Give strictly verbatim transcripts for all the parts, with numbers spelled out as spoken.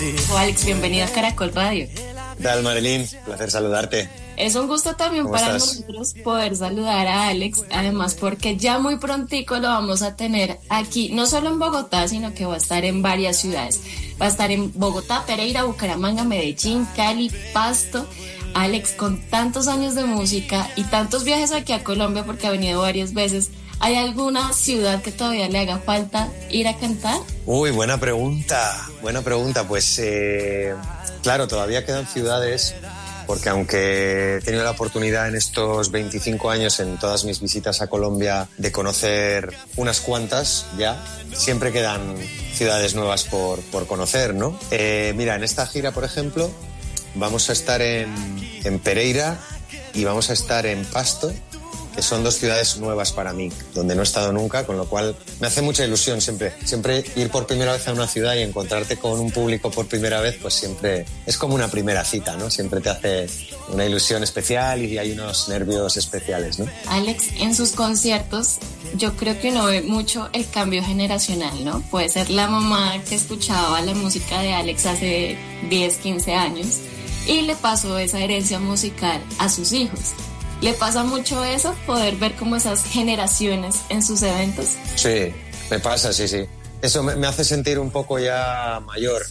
Oh, Alex, bienvenido a Caracol Radio. ¿Qué tal, Marilyn? Placer saludarte. Es un gusto también para estás? nosotros poder saludar a Alex, además porque ya muy prontico lo vamos a tener aquí, no solo en Bogotá, sino que va a estar en varias ciudades. Va a estar en Bogotá, Pereira, Bucaramanga, Medellín, Cali, Pasto. Alex, con tantos años de música y tantos viajes aquí a Colombia, porque ha venido varias veces, ¿hay alguna ciudad que todavía le haga falta ir a cantar? Uy, buena pregunta, buena pregunta. Pues eh, claro, todavía quedan ciudades, porque aunque he tenido la oportunidad en estos veinticinco años, en todas mis visitas a Colombia, de conocer unas cuantas ya, siempre quedan ciudades nuevas por, por conocer, ¿no? Eh, mira, en esta gira, por ejemplo, vamos a estar en, en Pereira y vamos a estar en Pasto, que son dos ciudades nuevas para mí, donde no he estado nunca, con lo cual me hace mucha ilusión siempre. Siempre ir por primera vez a una ciudad y encontrarte con un público por primera vez, pues siempre es como una primera cita, ¿no? Siempre te hace una ilusión especial y hay unos nervios especiales, ¿no? Alex, en sus conciertos yo creo que uno ve mucho el cambio generacional, ¿no? Puede ser la mamá que escuchaba la música de Alex hace diez, quince años y le pasó esa herencia musical a sus hijos. ¿Le pasa mucho eso, poder ver como esas generaciones en sus eventos? Sí, me pasa, sí, sí. Eso me, me hace sentir un poco ya mayor.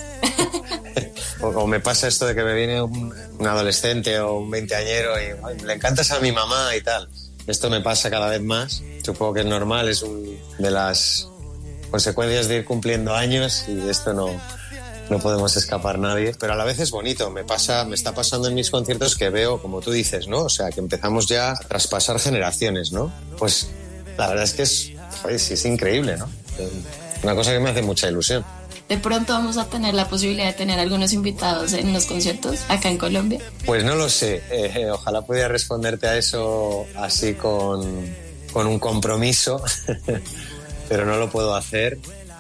¿eh? o, o me pasa esto de que me viene un, un adolescente o un veinteañero y ay, le encantas a mi mamá y tal. Esto me pasa cada vez más. Supongo que es normal, es una de las consecuencias de ir cumpliendo años y esto no... No podemos escapar nadie, pero a la vez es bonito. Me pasa, me está pasando en mis conciertos que veo, como tú dices, ¿no? O sea, que empezamos ya a traspasar generaciones, ¿no? Pues la verdad es que es, joder, sí, es increíble, ¿no? Una cosa que me hace mucha ilusión. De pronto vamos a tener la posibilidad de tener algunos invitados en los conciertos acá en Colombia. Pues no lo sé. Eh, ojalá pudiera responderte a eso así con, con un compromiso, pero no lo puedo hacer.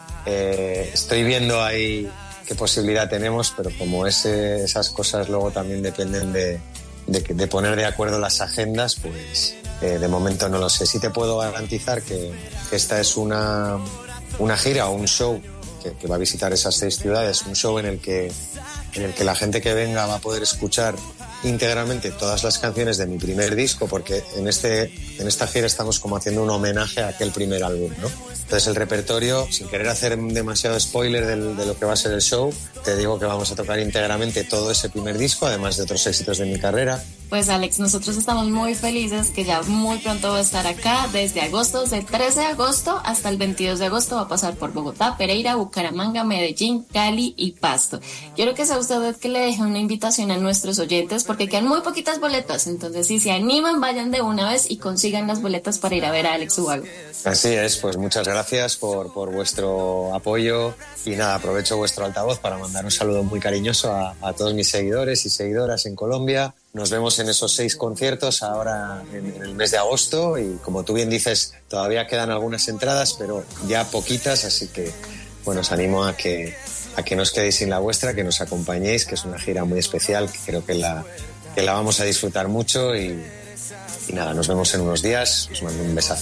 Eh, estoy viendo ahí qué posibilidad tenemos, pero como ese, esas cosas luego también dependen de, de, de poner de acuerdo las agendas, pues eh, de momento no lo sé. Sí te puedo garantizar que, que esta es una, una gira o un show que, que va a visitar esas seis ciudades, un show en el que, en el que la gente que venga va a poder escuchar íntegramente todas las canciones de mi primer disco, porque en, este, en esta gira estamos como haciendo un homenaje a aquel primer álbum, ¿no? Entonces el repertorio, sin querer hacer demasiado spoiler del, de lo que va a ser el show, te digo que vamos a tocar íntegramente todo ese primer disco, además de otros éxitos de mi carrera. Pues Alex, nosotros estamos muy felices que ya muy pronto va a estar acá, desde agosto, desde el trece de agosto hasta el veintidós de agosto va a pasar por Bogotá, Pereira, Bucaramanga, Medellín, Cali y Pasto. Quiero que sea usted que le deje una invitación a nuestros oyentes porque quedan muy poquitas boletas, entonces si se animan, vayan de una vez y consigan las boletas para ir a ver a Alex Ubago. Así es, pues muchas gracias por, por vuestro apoyo y nada, aprovecho vuestro altavoz para mandar un saludo muy cariñoso a, a todos mis seguidores y seguidoras en Colombia. Nos vemos en esos seis conciertos ahora en, en el mes de agosto y como tú bien dices, todavía quedan algunas entradas, pero ya poquitas, así que bueno, os animo a que, a que no os quedéis sin la vuestra, que nos acompañéis, que es una gira muy especial, que creo que la, que la vamos a disfrutar mucho y, y nada, nos vemos en unos días, os mando un besazo.